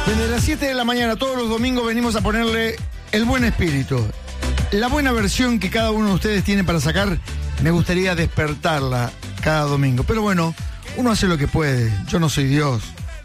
Desde las 7 de la mañana, todos los domingos, venimos a ponerle el buen espíritu. La buena versión que cada uno de ustedes tiene para sacar, me gustaría despertarla cada domingo. Pero bueno, uno hace lo que puede. Yo no soy Dios.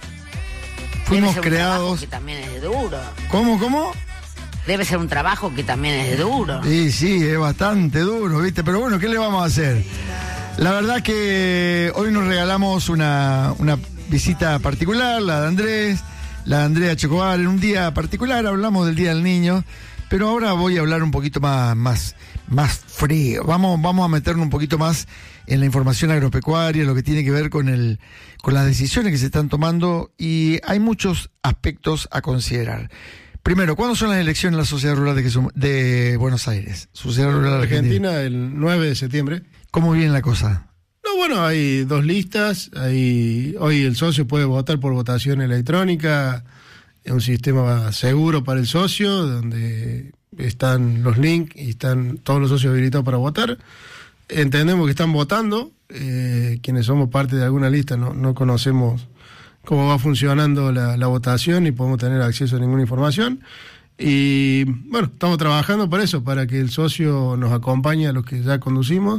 Fuimos creados. Que también es duro. ¿Cómo? Debe ser un trabajo que también es duro. Sí, es bastante duro, ¿viste? Pero bueno, ¿qué le vamos a hacer? La verdad que hoy nos regalamos una visita particular, la de Andrés, la de Andrea Checobar. En un día particular hablamos del Día del Niño, pero ahora voy a hablar un poquito más frío. Vamos a meternos un poquito más en la información agropecuaria, lo que tiene que ver con las decisiones que se están tomando, y hay muchos aspectos a considerar. Primero, ¿cuándo son las elecciones en la Sociedad Rural de Buenos Aires? Sociedad Rural Argentina, el 9 de septiembre. ¿Cómo viene la cosa? No, bueno, hay dos listas. Hoy el socio puede votar por votación electrónica. Es un sistema seguro para el socio, donde están los links y están todos los socios habilitados para votar. Entendemos que están votando. Quienes somos parte de alguna lista no conocemos cómo va funcionando la votación y podemos tener acceso a ninguna información. Y bueno, estamos trabajando para eso, para que el socio nos acompañe a los que ya conducimos,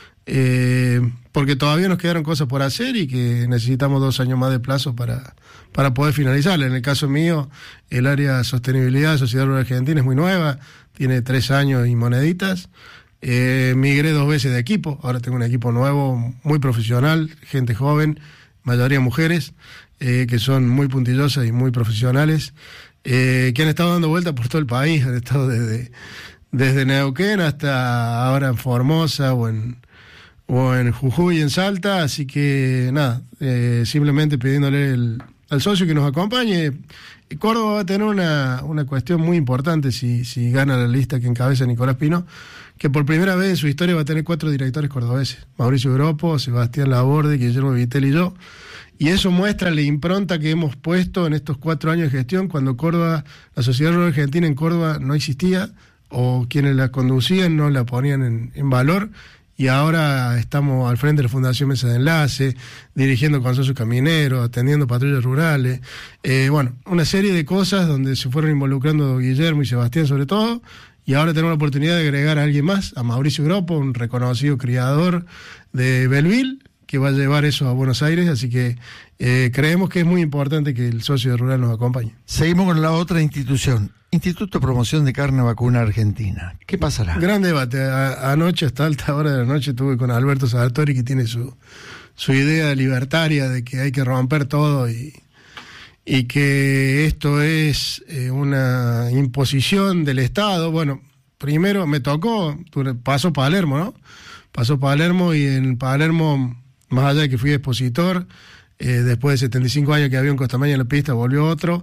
porque todavía nos quedaron cosas por hacer y que necesitamos 2 años más de plazo para poder finalizarla. En el caso mío, el área de sostenibilidad de Sociedad Rural Argentina es muy nueva, tiene 3 años y moneditas. Migré 2 veces de equipo, ahora tengo un equipo nuevo, muy profesional, gente joven, mayoría mujeres, que son muy puntillosas y muy profesionales, que han estado dando vueltas por todo el país, han estado desde Neuquén hasta ahora en Formosa o en Jujuy y en Salta, así que nada, simplemente pidiéndole al socio que nos acompañe. Córdoba va a tener una cuestión muy importante si gana la lista que encabeza Nicolás Pino, que por primera vez en su historia va a tener 4 directores cordobeses: Mauricio Gropo, Sebastián Laborde, Guillermo Vitel y yo. Y eso muestra la impronta que hemos puesto en estos 4 años de gestión, cuando Córdoba, la Sociedad Rural Argentina en Córdoba no existía, o quienes la conducían no la ponían en valor, y ahora estamos al frente de la Fundación Mesa de Enlace, dirigiendo consorcios camineros, atendiendo patrullas rurales, bueno, una serie de cosas donde se fueron involucrando Guillermo y Sebastián sobre todo, y ahora tenemos la oportunidad de agregar a alguien más, a Mauricio Gropo, un reconocido criador de Belleville, que va a llevar eso a Buenos Aires, así que creemos que es muy importante que el socio rural nos acompañe. Seguimos con la otra institución, Instituto de Promoción de Carne Vacuna Argentina. ¿Qué pasará? Gran debate. Anoche, hasta alta hora de la noche, estuve con Alberto Sartori, que tiene su idea libertaria de que hay que romper todo y que esto es una imposición del Estado. Bueno, primero me tocó, pasó Palermo, ¿no? Pasó Palermo, y en Palermo, más allá de que fui expositor, después de 75 años que había un Costamaña en la pista, volvió otro,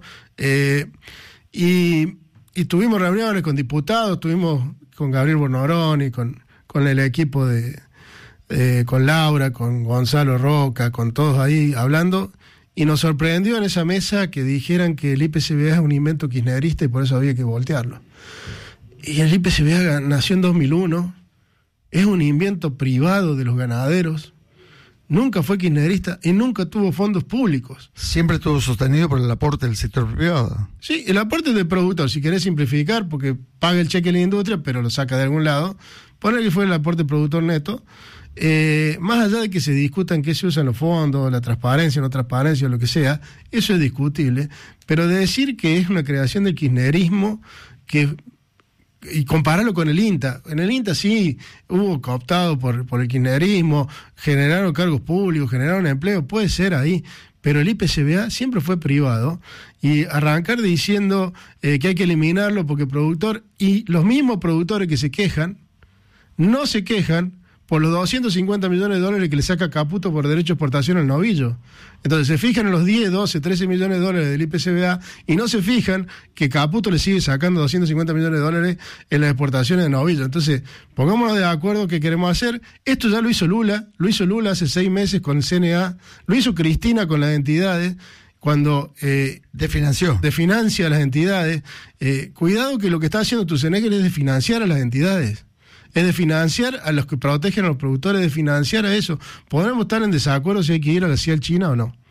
y tuvimos reuniones con diputados, estuvimos con Gabriel Bornoroni, con el equipo con Laura, con Gonzalo Roca, con todos ahí hablando, y nos sorprendió en esa mesa que dijeran que el IPCBA es un invento kirchnerista y por eso había que voltearlo. Y el IPCBA nació en 2001, es un invento privado de los ganaderos, nunca fue kirchnerista y nunca tuvo fondos públicos. Siempre estuvo sostenido por el aporte del sector privado. Sí, el aporte del productor, si querés simplificar, porque paga el cheque a la industria, pero lo saca de algún lado, poner que fue el aporte productor neto, más allá de que se discutan qué se usan los fondos, la transparencia, no transparencia, lo que sea, eso es discutible, pero de decir que es una creación del kirchnerismo y compararlo con el INTA. En el INTA sí hubo cooptado por el kirchnerismo, generaron cargos públicos, generaron empleo, puede ser ahí, pero el IPCBA siempre fue privado, y arrancar diciendo que hay que eliminarlo porque productor, y los mismos productores que se quejan, no se quejan por los 250 millones de dólares que le saca Caputo por derecho de exportación al novillo. Entonces se fijan en los 10, 12, 13 millones de dólares del IPCBA y no se fijan que Caputo le sigue sacando 250 millones de dólares en las exportaciones de novillo. Entonces, pongámonos de acuerdo qué queremos hacer. Esto ya lo hizo Lula hace 6 meses con el CNA, lo hizo Cristina con las entidades, cuando desfinancia a las entidades. Cuidado que lo que está haciendo Tusenegel es desfinanciar a las entidades. Es de financiar a los que protegen a los productores, de financiar a eso. Podremos estar en desacuerdo si hay que ir a la CIAL China o no.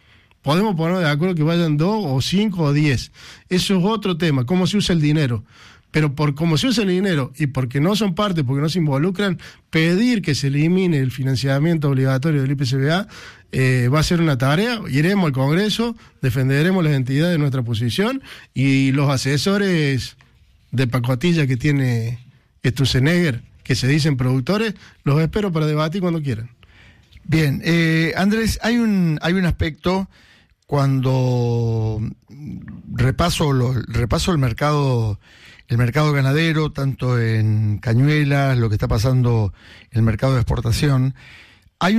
podemos ponernos de acuerdo que vayan 2 o 5 o 10. Eso es otro tema, cómo se usa el dinero. Pero por cómo se usa el dinero y porque no son parte, porque no se involucran, pedir que se elimine el financiamiento obligatorio del IPCBA va a ser una tarea. Iremos al Congreso, defenderemos las entidades de nuestra posición y los asesores de pacotilla que tiene Sturzenegger, que se dicen productores, los espero para debatir cuando quieran. Bien, Andrés, hay un aspecto cuando repaso el mercado ganadero, tanto en cañuelas, lo que está pasando en el mercado de exportación. Hay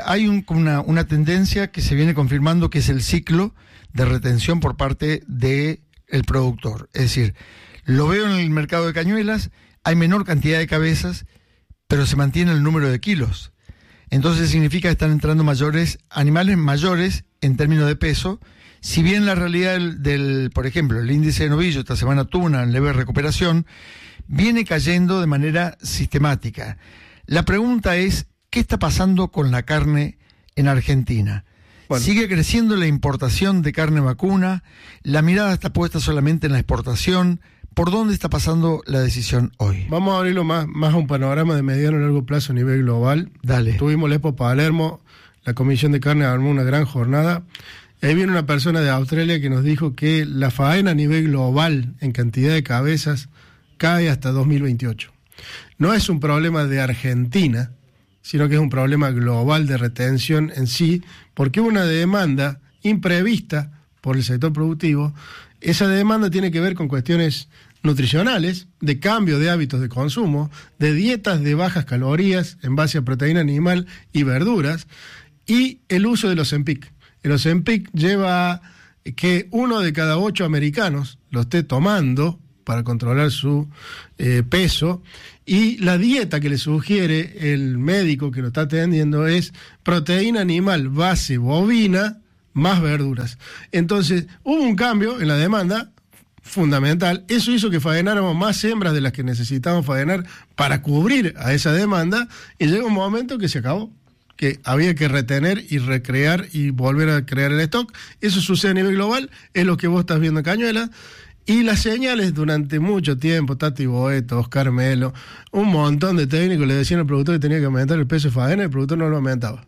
una tendencia que se viene confirmando, que es el ciclo de retención por parte del productor. Es decir, lo veo en el mercado de cañuelas, hay menor cantidad de cabezas, pero se mantiene el número de kilos. Entonces significa que están entrando animales mayores en términos de peso. Si bien la realidad por ejemplo, el índice de novillo esta semana tuvo una leve recuperación, viene cayendo de manera sistemática. La pregunta es, ¿qué está pasando con la carne en Argentina? Bueno, ¿sigue creciendo la importación de carne vacuna? ¿La mirada está puesta solamente en la exportación? ¿Por dónde está pasando la decisión hoy? Vamos a abrirlo más a un panorama de mediano y largo plazo a nivel global. Dale. Tuvimos la Expo Palermo, la Comisión de Carne armó una gran jornada. Ahí viene una persona de Australia que nos dijo que la faena a nivel global en cantidad de cabezas cae hasta 2028. No es un problema de Argentina, sino que es un problema global de retención en sí, porque una demanda imprevista por el sector productivo. Esa demanda tiene que ver con cuestiones nutricionales, de cambio de hábitos de consumo, de dietas de bajas calorías en base a proteína animal y verduras, y el uso del Ozempic. El Ozempic lleva a que 1 de cada 8 americanos lo esté tomando para controlar su peso, y la dieta que le sugiere el médico que lo está atendiendo es proteína animal base bovina más verduras. Entonces hubo un cambio en la demanda fundamental. Eso hizo que faenáramos más hembras de las que necesitábamos faenar para cubrir a esa demanda, y llegó un momento que se acabó, que había que retener y recrear y volver a crear el stock. Eso sucede a nivel global, es lo que vos estás viendo en Cañuelas. Y las señales durante mucho tiempo, Tati Boeto, Oscar Melo, un montón de técnicos le decían al productor que tenía que aumentar el peso de faena, y el productor no lo aumentaba.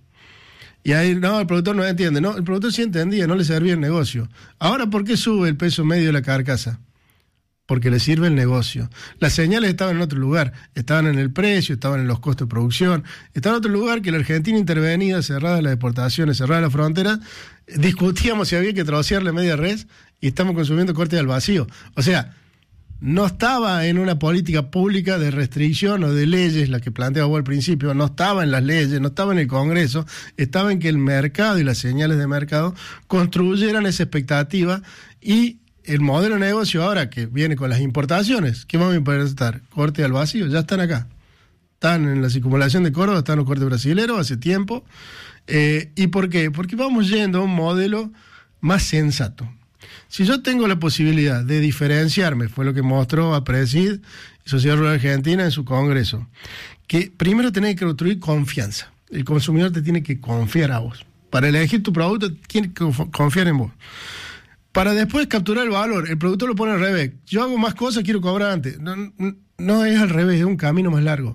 Y ahí, no, el productor no entiende. No, el productor sí entendía, no le servía el negocio. Ahora, ¿por qué sube el peso medio de la carcasa? Porque le sirve el negocio. Las señales estaban en otro lugar, estaban en el precio, estaban en los costos de producción, estaban en otro lugar que la Argentina intervenida, cerrada las exportaciones, cerrada la frontera, discutíamos si había que trocearle media res y estamos consumiendo cortes al vacío. O sea, no estaba en una política pública de restricción o de leyes, la que planteaba vos al principio, no estaba en las leyes, no estaba en el Congreso, estaba en que el mercado y las señales de mercado construyeran esa expectativa. Y el modelo de negocio ahora que viene con las importaciones, ¿qué vamos a importar? Corte al vacío, ya están acá. Están en la circunvalación de Córdoba, están los cortes brasileros hace tiempo. ¿Y por qué? Porque vamos yendo a un modelo más sensato. Si yo tengo la posibilidad de diferenciarme, fue lo que mostró APRESID y Sociedad Rural Argentina en su congreso, que primero tenés que construir confianza. El consumidor te tiene que confiar a vos. Para elegir tu producto, tiene que confiar en vos. Para después capturar el valor, el productor lo pone al revés. Yo hago más cosas, quiero cobrar antes. No es al revés, es un camino más largo.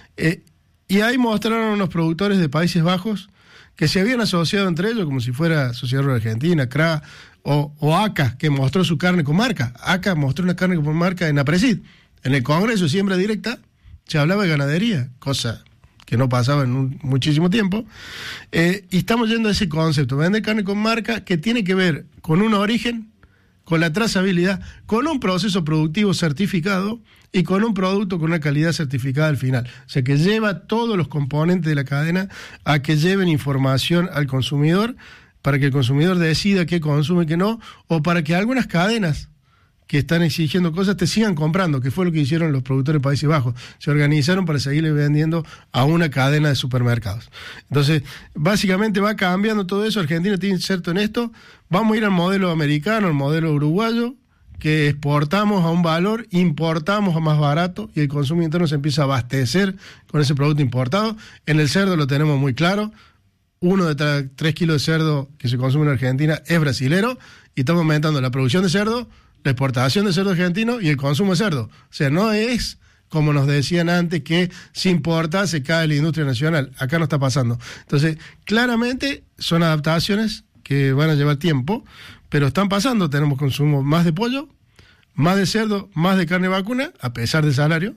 Y ahí mostraron unos productores de Países Bajos que se habían asociado entre ellos, como si fuera Sociedad Rural Argentina, CRA, o ACA, que mostró su carne con marca. ACA mostró una carne con marca en APRESID. En el Congreso de Siembra Directa se hablaba de ganadería, cosa que no pasaba en muchísimo tiempo. Y estamos yendo a ese concepto, vender carne con marca, que tiene que ver con un origen, con la trazabilidad, con un proceso productivo certificado y con un producto con una calidad certificada al final. O sea, que lleva todos los componentes de la cadena a que lleven información al consumidor, para que el consumidor decida qué consume y qué no, o para que algunas cadenas que están exigiendo cosas te sigan comprando, que fue lo que hicieron los productores de Países Bajos. Se organizaron para seguirle vendiendo a una cadena de supermercados. Entonces, básicamente va cambiando todo eso. Argentina tiene inserto en esto. Vamos a ir al modelo americano, al modelo uruguayo, que exportamos a un valor, importamos a más barato, y el consumo interno se empieza a abastecer con ese producto importado. En el cerdo lo tenemos muy claro. 1 de 3 kilos de cerdo que se consume en Argentina es brasilero, y estamos aumentando la producción de cerdo, la exportación de cerdo argentino y el consumo de cerdo. O sea, no es como nos decían antes, que si importa se cae la industria nacional. Acá no está pasando. Entonces, claramente son adaptaciones que van a llevar tiempo, pero están pasando. Tenemos consumo más de pollo, más de cerdo, más de carne vacuna, a pesar del salario,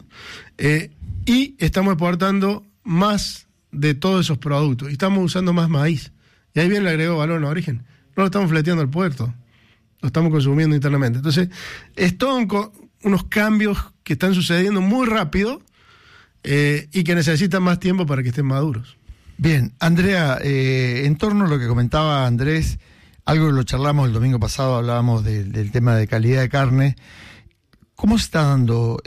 y estamos exportando más de todos esos productos, y estamos usando más maíz. Y ahí viene el agregado valor en origen. No lo estamos fleteando al puerto, lo estamos consumiendo internamente. Entonces, es todo unos cambios que están sucediendo muy rápido, y que necesitan más tiempo para que estén maduros. Bien, Andrea, en torno a lo que comentaba Andrés, algo que lo charlamos el domingo pasado, hablábamos del tema de calidad de carne. ¿Cómo se está dando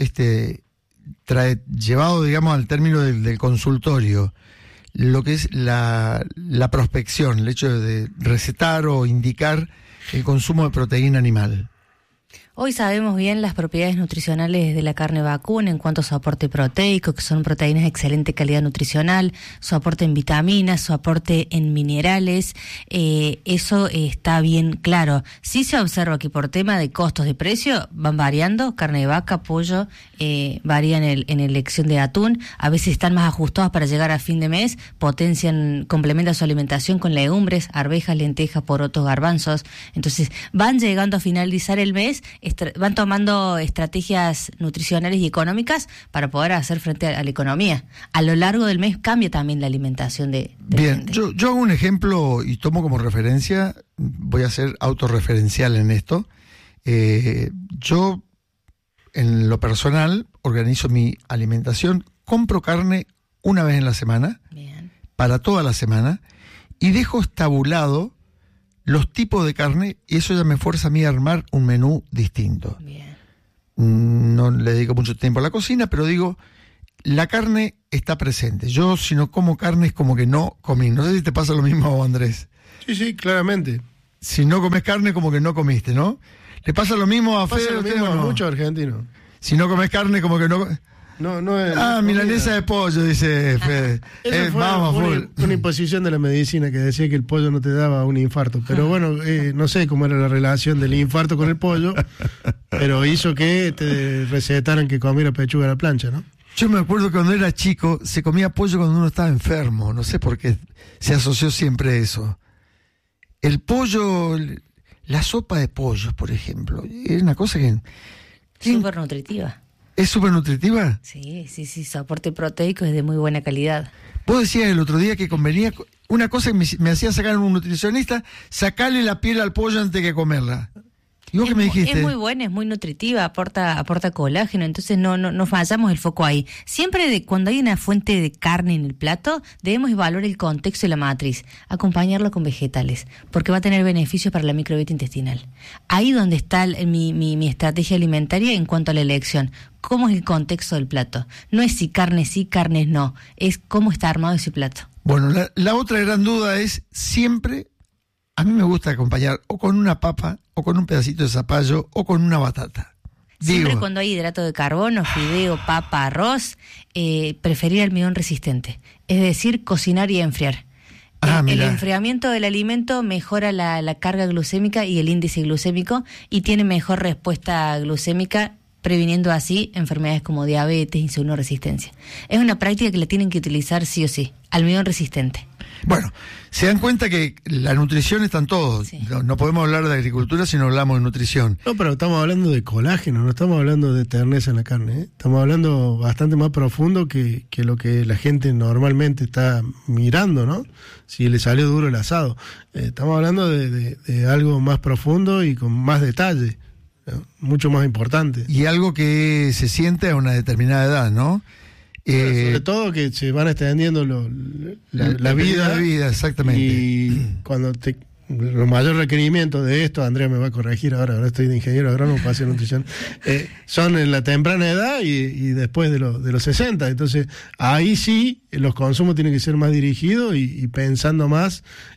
llevado, digamos, al término del consultorio, lo que es la prospección, el hecho de recetar o indicar el consumo de proteína animal? Hoy sabemos bien las propiedades nutricionales de la carne vacuna en cuanto a su aporte proteico, que son proteínas de excelente calidad nutricional, su aporte en vitaminas, su aporte en minerales, eso está bien claro. Sí se observa que por tema de costos de precio van variando, carne de vaca, pollo, varían en elección de atún, a veces están más ajustados para llegar a fin de mes, complementan su alimentación con legumbres, arvejas, lentejas, porotos, garbanzos, entonces van llegando a finalizar el mes, van tomando estrategias nutricionales y económicas para poder hacer frente a la economía. A lo largo del mes cambia también la alimentación de la gente. Yo hago un ejemplo y tomo como referencia, voy a ser autorreferencial en esto. Yo, en lo personal, organizo mi alimentación, compro carne una vez en la semana, bien, para toda la semana, y dejo estabulado los tipos de carne, y eso ya me fuerza a mí a armar un menú distinto. Bien. No le dedico mucho tiempo a la cocina, pero digo, la carne está presente. Yo, si no como carne, es como que no comí. No sé si te pasa lo mismo a vos, Andrés. Sí, claramente. Si no comes carne, como que no comiste, ¿no? ¿Le pasa lo mismo a Fede? Pasa lo mismo a muchos argentinos. Si no comes carne, como que no... No es milanesa de pollo, dice Fede. Eso fue una imposición de la medicina que decía que el pollo no te daba un infarto. Pero bueno, no sé cómo era la relación del infarto con el pollo, pero hizo que te recetaran que comiera pechuga a la plancha, ¿no? Yo me acuerdo que cuando era chico se comía pollo cuando uno estaba enfermo. No sé por qué se asoció siempre eso. El pollo, la sopa de pollo, por ejemplo, es una cosa que... Súper nutritiva. ¿Es súper nutritiva? Sí, su aporte proteico es de muy buena calidad. Vos decías el otro día que convenía, una cosa que me hacía sacar un nutricionista, sacarle la piel al pollo antes de comerla. ¿Y vos qué me dijiste? Es muy buena, es muy nutritiva, aporta colágeno, entonces no fallamos el foco ahí. Siempre cuando hay una fuente de carne en el plato, debemos evaluar el contexto y la matriz, acompañarlo con vegetales, porque va a tener beneficios para la microbiota intestinal. Ahí donde está mi estrategia alimentaria en cuanto a la elección. ¿Cómo es el contexto del plato? No es si carnes sí, carnes no, es cómo está armado ese plato. Bueno, la otra gran duda es siempre... A mí me gusta acompañar o con una papa, o con un pedacito de zapallo, o con una batata. Siempre cuando hay hidrato de carbono, fideo, papa, arroz, preferir almidón resistente. Es decir, cocinar y enfriar. El enfriamiento del alimento mejora la carga glucémica y el índice glucémico, y tiene mejor respuesta glucémica, previniendo así enfermedades como diabetes, insulinoresistencia. Es una práctica que la tienen que utilizar sí o sí. Almidón resistente. Bueno, se dan cuenta que la nutrición está en todo. Sí. No podemos hablar de agricultura si no hablamos de nutrición. No, pero estamos hablando de colágeno, no estamos hablando de terneza en la carne, ¿eh? Estamos hablando bastante más profundo que lo que la gente normalmente está mirando, ¿no? Si le salió duro el asado. Estamos hablando de algo más profundo y con más detalle, ¿no? Mucho más importante. Y algo que se siente a una determinada edad, ¿no? Sobre todo que se van extendiendo la vida. La vida, exactamente. Y cuando los mayores requerimientos de esto, Andrea me va a corregir ahora estoy de ingeniero agrónomo para hacer nutrición, son en la temprana edad y después de los 60. Entonces, ahí sí, los consumos tienen que ser más dirigidos y pensando más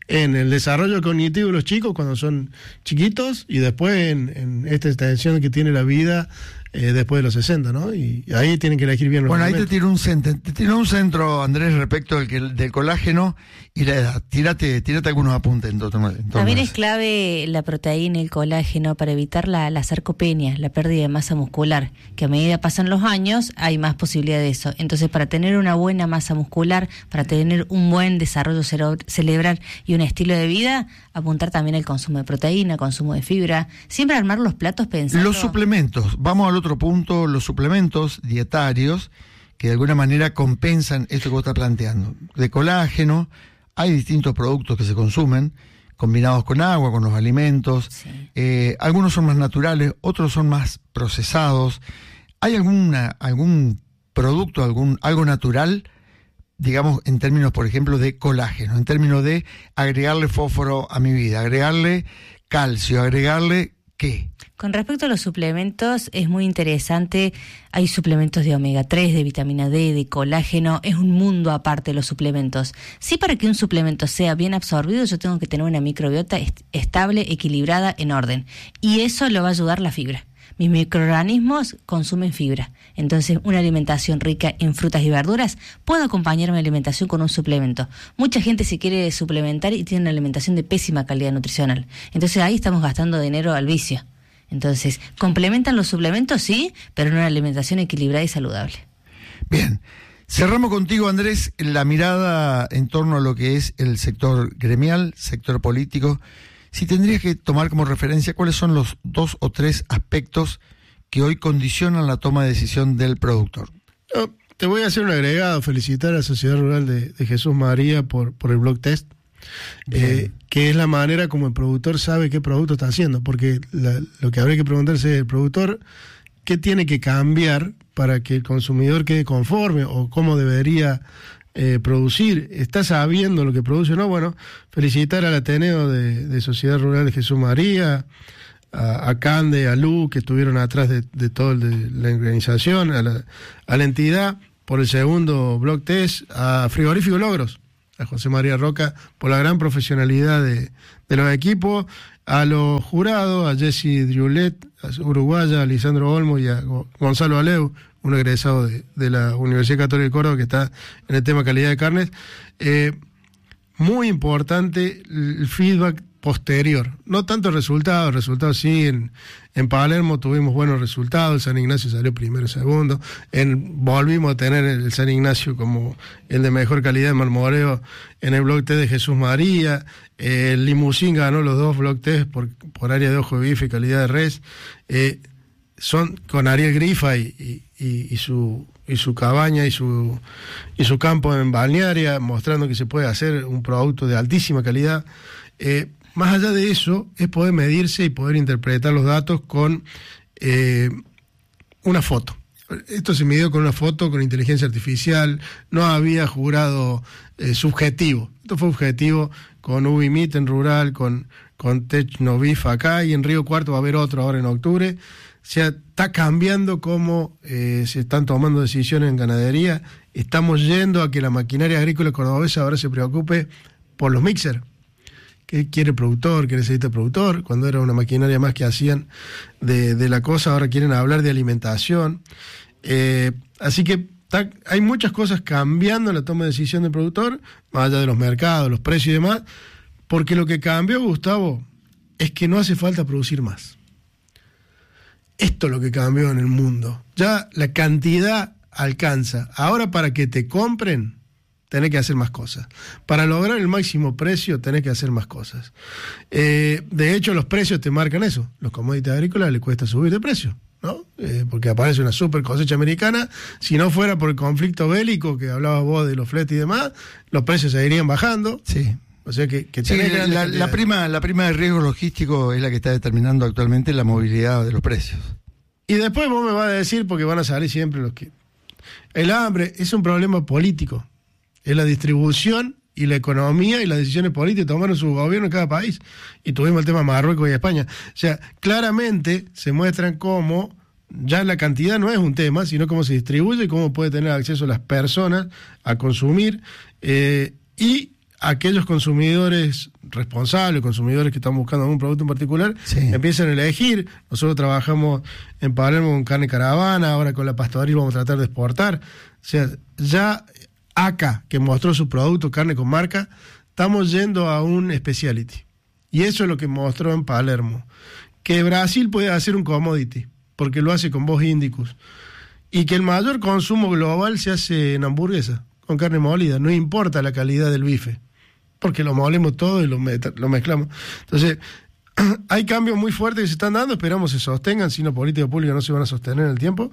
en el desarrollo cognitivo de los chicos cuando son chiquitos y después en esta extensión que tiene la vida después de los 60, ¿no? Y ahí tienen que elegir bien los Bueno, ahí alimentos. te tiro un centro, Andrés, respecto del colágeno y la edad. Tírate algunos apuntes en torno a También es eso. clave la proteína y el colágeno para evitar la sarcopenia, la pérdida de masa muscular, que a medida pasan los años hay más posibilidad de eso. Entonces, para tener una buena masa muscular, para tener un buen desarrollo cerebral y un estilo de vida, apuntar también al consumo de proteína, consumo de fibra, siempre armar los platos pensando... Los suplementos, vamos al otro punto, los suplementos dietarios que de alguna manera compensan esto que vos estás planteando. De colágeno, hay distintos productos que se consumen, combinados con agua, con los alimentos. Sí. Algunos son más naturales, otros son más procesados. ¿Hay algún producto, algo natural, digamos, en términos, por ejemplo, de colágeno, en términos de agregarle fósforo a mi vida, agregarle calcio, agregarle qué? Con respecto a los suplementos, es muy interesante. Hay suplementos de omega 3, de vitamina D, de colágeno. Es un mundo aparte los suplementos. Sí, para que un suplemento sea bien absorbido, yo tengo que tener una microbiota estable, equilibrada, en orden. Y eso lo va a ayudar la fibra. Mis microorganismos consumen fibra. Entonces, una alimentación rica en frutas y verduras, puedo acompañar mi alimentación con un suplemento. Mucha gente se quiere suplementar y tiene una alimentación de pésima calidad nutricional. Entonces, ahí estamos gastando dinero al vicio. Entonces, complementan los suplementos, sí, pero en una alimentación equilibrada y saludable. Bien, cerramos contigo, Andrés, la mirada en torno a lo que es el sector gremial, sector político. Si tendrías que tomar como referencia, ¿cuáles son los 2 o 3 aspectos que hoy condicionan la toma de decisión del productor? Te voy a hacer un agregado, felicitar a la Sociedad Rural de Jesús María por el blog test, que es la manera como el productor sabe qué producto está haciendo, porque lo que habría que preguntarse es el productor qué tiene que cambiar para que el consumidor quede conforme o cómo debería producir. ¿Está sabiendo lo que produce o no? Bueno, felicitar al Ateneo de Sociedad Rural de Jesús María, a Cande, a Lu, que estuvieron atrás de toda la organización, a la entidad por el segundo blog test, a Frigorífico Logros, a José María Roca por la gran profesionalidad de los equipos, a los jurados, a Jesse Driulet, a Uruguaya, a Lisandro Olmo y a Gonzalo Aleu, un egresado de la Universidad Católica de Córdoba que está en el tema calidad de carnes. Muy importante el feedback posterior, no tanto resultados sí, en Palermo tuvimos buenos resultados, el San Ignacio salió primero, segundo, volvimos a tener el San Ignacio como el de mejor calidad de marmoreo en el blog test de Jesús María, el Limusín ganó los 2 blog test por área de ojo de bife y calidad de res, son con Ariel Grifa y su cabaña y su campo en Balnearia, mostrando que se puede hacer un producto de altísima calidad. Más allá de eso, es poder medirse y poder interpretar los datos con una foto. Esto se midió con una foto, con inteligencia artificial, no había jurado subjetivo. Esto fue objetivo con Ubimit en rural, con Tecnovif acá, y en Río Cuarto va a haber otro ahora en octubre. O sea, está cambiando cómo se están tomando decisiones en ganadería. Estamos yendo a que la maquinaria agrícola cordobesa ahora se preocupe por los mixers. ¿Qué quiere el productor? ¿Qué necesita el productor? Cuando era una maquinaria más que hacían de la cosa, ahora quieren hablar de alimentación. Así que hay muchas cosas cambiando en la toma de decisión del productor, más allá de los mercados, los precios y demás, porque lo que cambió, Gustavo, es que no hace falta producir más. Esto es lo que cambió en el mundo. Ya la cantidad alcanza. Ahora, para que te compren, tenés que hacer más cosas. Para lograr el máximo precio, tenés que hacer más cosas. De hecho, los precios te marcan eso. Los commodities agrícolas les cuesta subir de precio, ¿no? Porque aparece una super cosecha americana. Si no fuera por el conflicto bélico que hablabas vos de los fletes y demás, los precios seguirían bajando. Sí. O sea que Sí, la prima de riesgo logístico es la que está determinando actualmente la movilidad de los precios. Y después vos me vas a decir, porque van a salir siempre los que... El hambre es un problema político. Es la distribución y la economía y las decisiones políticas tomaron su gobierno en cada país. Y tuvimos el tema de Marruecos y España. O sea, claramente se muestran cómo ya la cantidad no es un tema, sino cómo se distribuye y cómo puede tener acceso las personas a consumir. Y aquellos consumidores responsables, consumidores que están buscando algún producto en particular, empiezan a elegir. Nosotros trabajamos en Palermo con carne caravana, ahora con la pastoril vamos a tratar de exportar. O sea, ya ACA, que mostró su producto, carne con marca, estamos yendo a un specialty. Y eso es lo que mostró en Palermo. Que Brasil puede hacer un commodity, porque lo hace con Bos Indicus. Y que el mayor consumo global se hace en hamburguesa, con carne molida. No importa la calidad del bife, porque lo molemos todo y lo mezclamos. Entonces, hay cambios muy fuertes que se están dando, esperamos se sostengan, si no, políticas públicas no se van a sostener en el tiempo.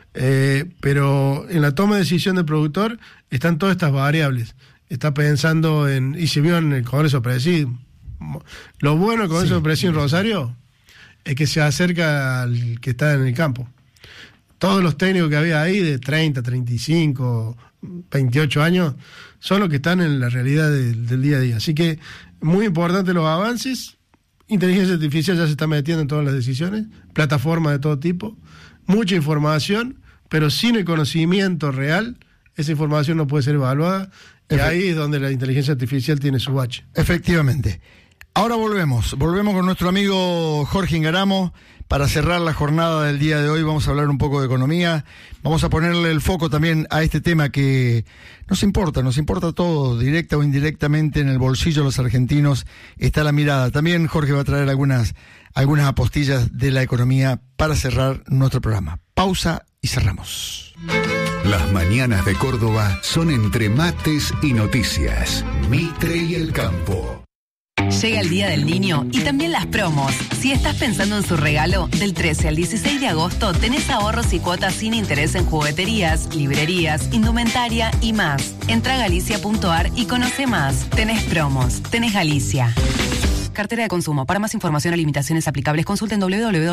Pero en la toma de decisión del productor están todas estas variables. Está pensando en, y se vio en el Congreso Presidio. Lo bueno del Congreso Presidio en Rosario es que se acerca al que está en el campo. Todos los técnicos que había ahí de 30, 35, 28 años son los que están en la realidad del día a día. Así que muy importante los avances. Inteligencia artificial ya se está metiendo en todas las decisiones, plataformas de todo tipo, mucha información, pero sin el conocimiento real, esa información no puede ser evaluada, y ahí es donde la inteligencia artificial tiene su bache. Efectivamente. Ahora volvemos con nuestro amigo Jorge Ingaramo para cerrar la jornada del día de hoy. Vamos a hablar un poco de economía, vamos a ponerle el foco también a este tema que nos importa todo, directa o indirectamente, en el bolsillo de los argentinos está la mirada. También Jorge va a traer algunas apostillas de la economía para cerrar nuestro programa. Pausa y cerramos. Las mañanas de Córdoba son entre mates y noticias. Mitre y el campo. Llega el Día del Niño y también las promos. Si estás pensando en su regalo, del 13 al 16 de agosto tenés ahorros y cuotas sin interés en jugueterías, librerías, indumentaria y más. Entra a galicia.ar y conoce más. Tenés promos, tenés Galicia. Cartera de consumo. Para más información o limitaciones aplicables, consulten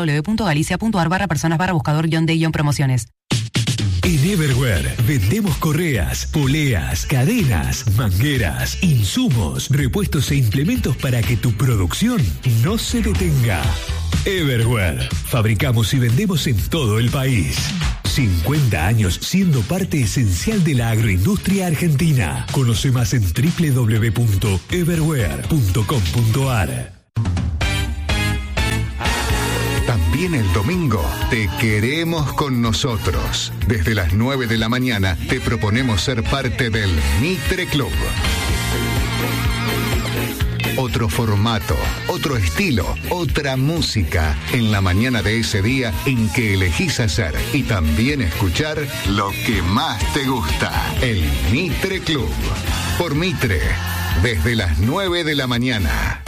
www.galicia.ar/personas/buscador-de-promociones. En Everware vendemos correas, poleas, cadenas, mangueras, insumos, repuestos e implementos para que tu producción no se detenga. Everware. Fabricamos y vendemos en todo el país. 50 años siendo parte esencial de la agroindustria argentina. Conoce más en www.everware.com.ar. También el domingo te queremos con nosotros. Desde las 9 de la mañana te proponemos ser parte del Mitre Club. Otro formato, otro estilo, otra música en la mañana de ese día en que elegís hacer y también escuchar lo que más te gusta. El Mitre Club. Por Mitre, desde las 9 de la mañana.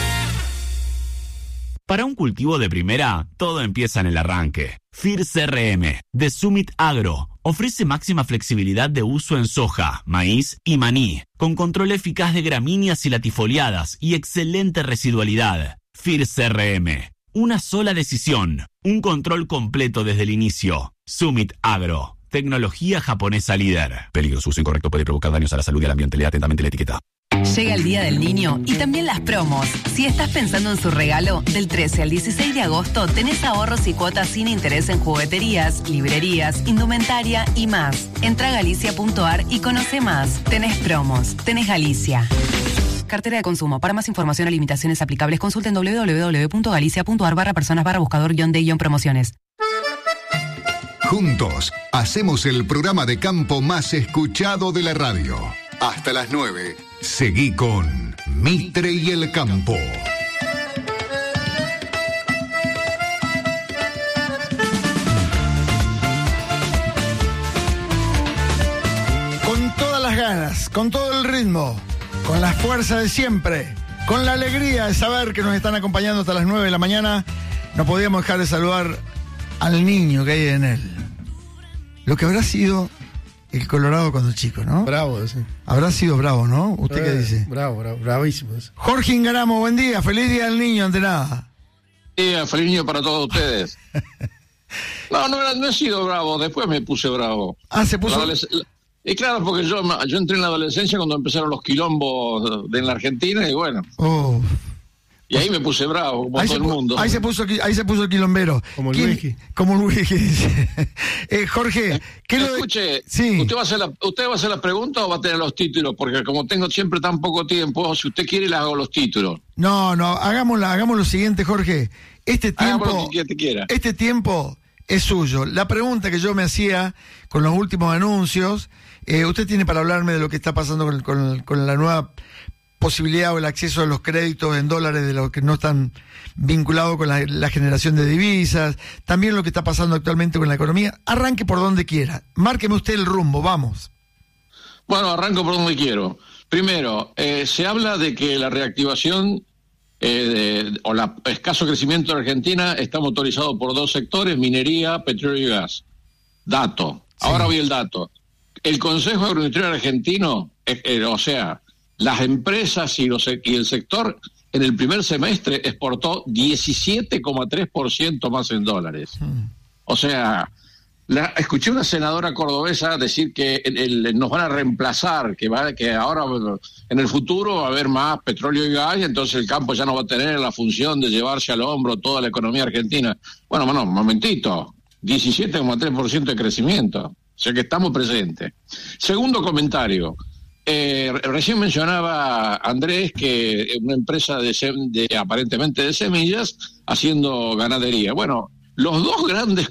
Para un cultivo de primera, todo empieza en el arranque. FIR CRM, de Summit Agro, ofrece máxima flexibilidad de uso en soja, maíz y maní, con control eficaz de gramíneas y latifoliadas y excelente residualidad. FIR CRM, una sola decisión, un control completo desde el inicio. Summit Agro, tecnología japonesa líder. Peligro, uso incorrecto puede provocar daños a la salud y al ambiente. Lea atentamente la etiqueta. Llega el Día del Niño y también las promos. Si estás pensando en su regalo, del 13 al 16 de agosto tenés ahorros y cuotas sin interés en jugueterías, librerías, indumentaria y más. Entra a galicia.ar y conoce más. Tenés promos, tenés Galicia. Cartera de consumo. Para más información o limitaciones aplicables, consulten www.galicia.ar/personas/buscador-de-promociones. Juntos hacemos el programa de campo más escuchado de la radio. Hasta las 9, seguí con Mitre y el Campo. Con todas las ganas, con todo el ritmo, con la fuerza de siempre, con la alegría de saber que nos están acompañando hasta las 9 de la mañana, no podíamos dejar de saludar al niño que hay en él. Lo que habrá sido el Colorado cuando chico, ¿no? Bravo, sí. Habrá sido bravo, ¿no? ¿Usted qué dice? Bravísimo. Jorge Ingaramo, buen día. Feliz Día del Niño, ante nada. Feliz niño para todos ustedes. No he sido bravo, después me puse bravo. Ah, se puso... Y claro, porque yo entré en la adolescencia cuando empezaron los quilombos en la Argentina y bueno. Y ahí me puse bravo, como Ahí todo el mundo. Ahí se puso quilombero. Como el Luigi. Como Luigi, dice. Jorge, ¿qué lo Escuche, Sí. ¿usted va a hacer la pregunta o va a tener los títulos? Porque como tengo siempre tan poco tiempo, si usted quiere, le hago los títulos. No, hagamos lo siguiente, Jorge. Hagamos lo que usted quiera. Este tiempo es suyo. La pregunta que yo me hacía con los últimos anuncios, usted tiene para hablarme de lo que está pasando con la nueva posibilidad o el acceso a los créditos en dólares de los que no están vinculados con la generación de divisas, también lo que está pasando actualmente con la economía. Arranque por donde quiera, márqueme usted el rumbo, vamos. Bueno, arranco por donde quiero. Primero, se habla de que la reactivación o el escaso crecimiento de Argentina está motorizado por dos sectores, minería, petróleo y gas. Dato. Sí. Ahora voy el dato. El Consejo Agroindustrial Argentino, o sea, las empresas y el sector, en el primer semestre exportó 17,3% más en dólares. O sea, escuché una senadora cordobesa decir que nos van a reemplazar, que ahora en el futuro va a haber más petróleo y gas, y entonces el campo ya no va a tener la función de llevarse al hombro toda la economía argentina. Bueno, momentito, 17,3% de crecimiento, o sea que estamos presentes. Segundo comentario. Recién mencionaba Andrés que una empresa aparentemente de semillas haciendo ganadería. Bueno, los dos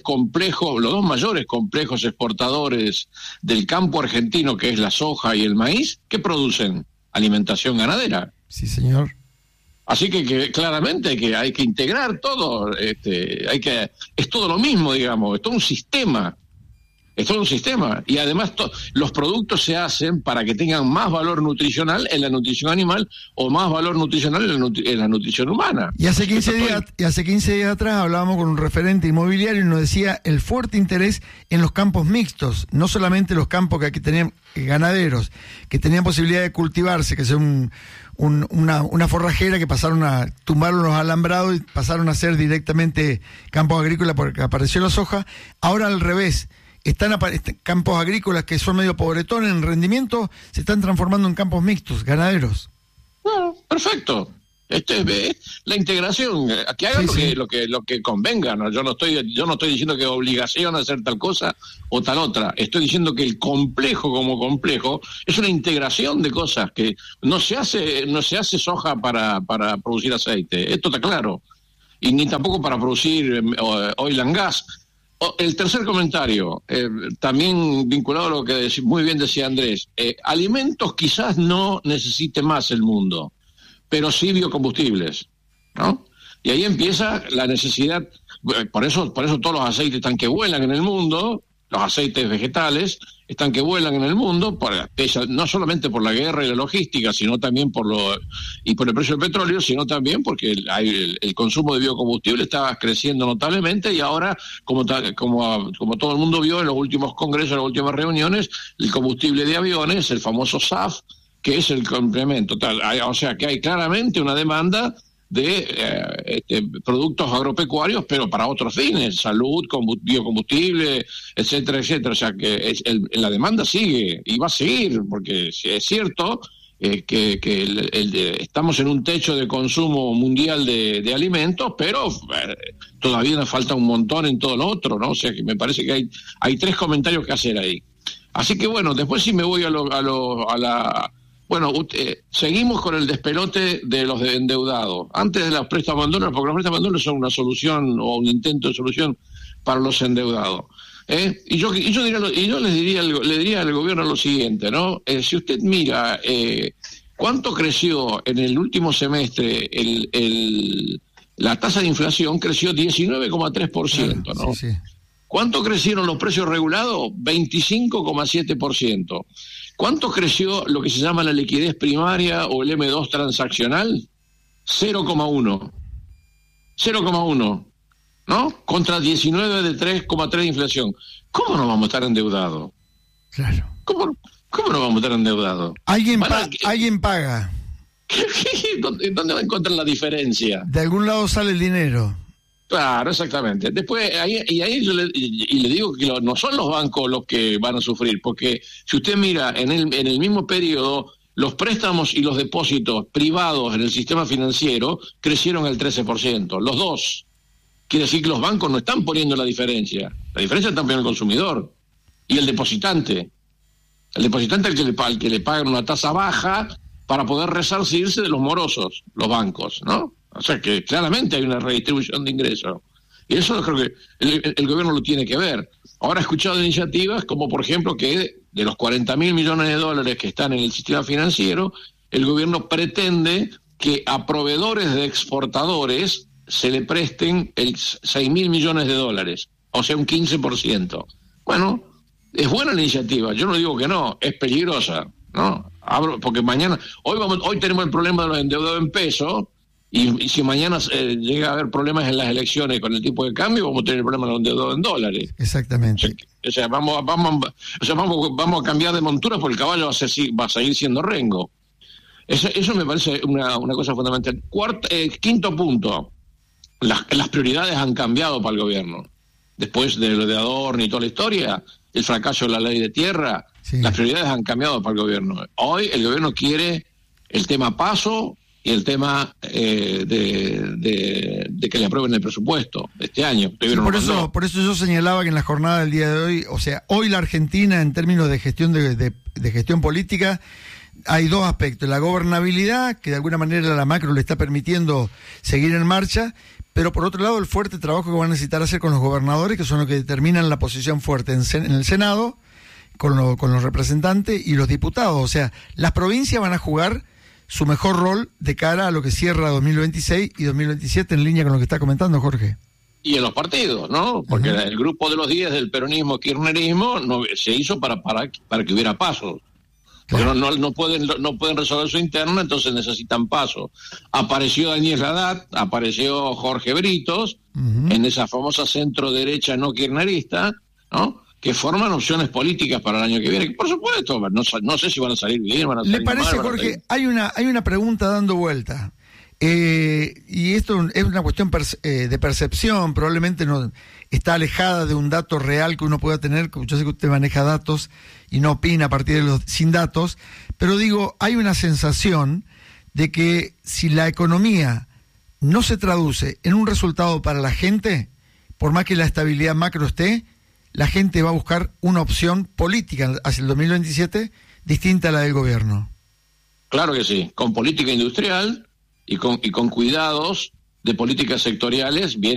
mayores complejos exportadores del campo argentino, que es la soja y el maíz, ¿qué producen? Alimentación ganadera. Sí, señor. Así que claramente que hay que integrar todo, es todo lo mismo, digamos, es todo un sistema. Es todo un sistema. Y además los productos se hacen para que tengan más valor nutricional en la nutrición animal o más valor nutricional en la nutrición humana. Y hace 15 días atrás hablábamos con un referente inmobiliario y nos decía el fuerte interés en los campos mixtos, no solamente los campos que tenían ganaderos, que tenían posibilidad de cultivarse, que es una forrajera que tumbaron los alambrados y pasaron a ser directamente campos agrícolas porque apareció la soja. Ahora al revés. Están campos agrícolas que son medio pobretones en rendimiento, se están transformando en campos mixtos, ganaderos. Bueno, perfecto. La integración, que hagan lo que convenga, ¿no? Yo no estoy diciendo que es obligación hacer tal cosa o tal otra. Estoy diciendo que el complejo como complejo es una integración de cosas que no se hace soja para producir aceite. Esto está claro. Y ni tampoco para producir oil and gas. El tercer comentario, también vinculado a lo que muy bien decía Andrés, alimentos quizás no necesite más el mundo, pero sí biocombustibles, ¿no? Y ahí empieza la necesidad, por eso todos los aceites están que vuelan en el mundo, los aceites vegetales están que vuelan en el mundo, no solamente por la guerra y la logística, sino también por el precio del petróleo, sino también porque el consumo de biocombustible está creciendo notablemente y ahora, como todo el mundo vio en los últimos congresos, en las últimas reuniones, el combustible de aviones, el famoso SAF, que es el complemento. O sea que hay claramente una demanda de productos agropecuarios, pero para otros fines, salud, biocombustible, etcétera, etcétera. O sea que la demanda sigue y va a seguir, porque es cierto que estamos en un techo de consumo mundial de alimentos, pero todavía nos falta un montón en todo lo otro, ¿no? O sea que me parece que hay tres comentarios que hacer ahí. Así que bueno, después sí me voy a la... Bueno, seguimos con el despelote de los endeudados. Antes de los préstamos en dólares, porque los préstamos en dólares son una solución o un intento de solución para los endeudados. Y yo le diría al gobierno lo siguiente, ¿no? Si usted mira cuánto creció en el último semestre la tasa de inflación, creció 19,3%, ¿no? Sí. ¿Cuánto crecieron los precios regulados? 25,7%. ¿Cuánto creció lo que se llama la liquidez primaria o el M2 transaccional? 0,1. 0,1. ¿No? Contra 19 de 3,3 de inflación. ¿Cómo no vamos a estar endeudados? Claro. ¿Cómo no vamos a estar endeudados? Alguien paga. ¿Dónde va a encontrar la diferencia? De algún lado sale el dinero. Claro, exactamente. Después, ahí yo le digo que no son los bancos los que van a sufrir, porque si usted mira en el mismo periodo, los préstamos y los depósitos privados en el sistema financiero crecieron al 13%, los dos. Quiere decir que los bancos no están poniendo la diferencia. La diferencia está poniendo el consumidor y el depositante. El depositante es el que le pagan una tasa baja para poder resarcirse de los morosos, los bancos, ¿no? O sea que claramente hay una redistribución de ingresos. Y eso creo que el gobierno lo tiene que ver. Ahora he escuchado iniciativas como, por ejemplo, que de los 40.000 millones de dólares que están en el sistema financiero, el gobierno pretende que a proveedores de exportadores se le presten 6.000 millones de dólares, o sea, un 15%. Bueno, es buena la iniciativa, yo no digo que no, es peligrosa, ¿no? Porque mañana, hoy tenemos el problema de los endeudados en pesos, y si mañana llega a haber problemas en las elecciones con el tipo de cambio, vamos a tener el problema de los endeudados en dólares. Exactamente. O sea, vamos a cambiar de montura porque el caballo va a seguir siendo rengo. Eso me parece una cosa fundamental. Quinto punto, las prioridades han cambiado para el gobierno. Después de lo de Adorno y toda la historia, el fracaso de la ley de tierra, sí. Las prioridades han cambiado para el gobierno. Hoy el gobierno quiere el tema paso y el tema de que le aprueben el presupuesto de este año. Sí, por eso yo señalaba que en la jornada del día de hoy, o sea, hoy la Argentina en términos de gestión de gestión política, hay dos aspectos: la gobernabilidad, que de alguna manera la macro le está permitiendo seguir en marcha, pero por otro lado el fuerte trabajo que van a necesitar hacer con los gobernadores, que son los que determinan la posición fuerte en el Senado, con los representantes y los diputados. O sea, las provincias van a jugar su mejor rol de cara a lo que cierra 2026 y 2027, en línea con lo que está comentando Jorge. Y en los partidos, ¿no? Porque el grupo de los 10 del peronismo, kirchnerismo, se hizo para que hubiera pasos. Porque no pueden resolver su interna, entonces necesitan pasos. Apareció Daniel Haddad, apareció Jorge Britos, en esa famosa centro derecha no kirchnerista, ¿no? Que forman opciones políticas para el año que viene. Por supuesto, no sé si van a salir bien, van a salir mal. ¿Le parece, Jorge? Hay una pregunta dando vuelta. Y esto es una cuestión de percepción, probablemente no está alejada de un dato real que uno pueda tener. Yo sé que usted maneja datos y no opina a partir de los sin datos, pero digo, hay una sensación de que si la economía no se traduce en un resultado para la gente, por más que la estabilidad macro esté, la gente va a buscar una opción política hacia el 2027 distinta a la del gobierno. Claro que sí, con política industrial y con cuidados de políticas sectoriales bien